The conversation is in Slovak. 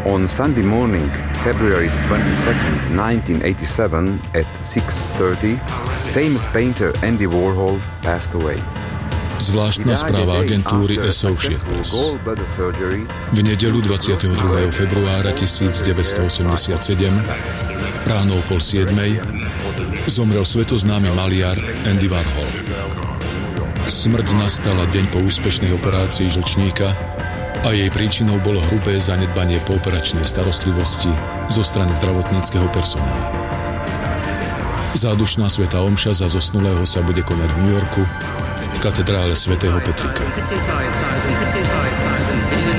On Sunday morning, February 22nd, 1987, at 6:30, famous painter Andy Warhol passed away. Zvláštna správa agentúry Associated Press. V nedeľu 22. februára 1987 ráno o 6:30 zomrel svetoznámy maliar Andy Warhol. Smrť nastala deň po úspešnej operácii žlčníka a jej príčinou bolo hrubé zanedbanie pooperačnej starostlivosti zo strany zdravotníckeho personálu. Zádušná svätá omša za zosnulého sa bude konať v New Yorku v katedrále svätého Petrika.